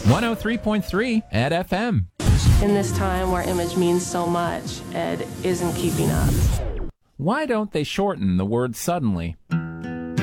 103.3 at FM. In this time where image means so much, Ed isn't keeping up. Why don't they shorten the word suddenly?